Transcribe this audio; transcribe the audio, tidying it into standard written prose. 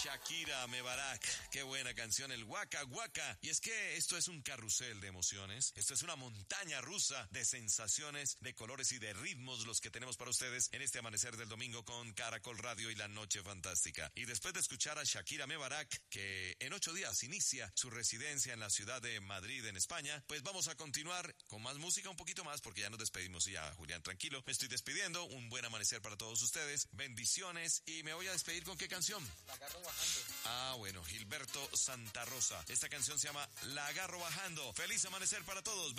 Shakira Mebarak, qué buena canción, el Waka Waka. Y es que esto es un carrusel de emociones, esto es una montaña rusa de sensaciones, de colores y de ritmos los que tenemos para ustedes en este amanecer del domingo con Caracol Radio y La Noche Fantástica. Y después de escuchar a Shakira Mebarak, que en 8 días inicia su residencia en la ciudad de Madrid, en España, pues vamos a continuar con más música, un poquito más, porque ya nos despedimos y ya, Julián, tranquilo, me estoy despidiendo, un buen amanecer para todos ustedes, bendiciones, y me voy a despedir ¿con qué canción? La agarro bajando. Ah, bueno, Gilberto Santa Rosa. Esta canción se llama La agarro bajando. Feliz amanecer para todos.